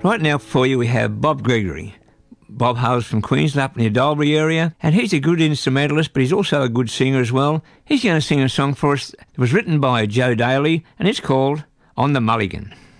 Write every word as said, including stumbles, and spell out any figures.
Right now for you we have Bob Gregory. Bob hails from Queensland up in the Dalbury area, and he's a good instrumentalist, but he's also a good singer as well. He's going to sing a song for us. It was written by Joe Daly, and it's called On the Mulligan.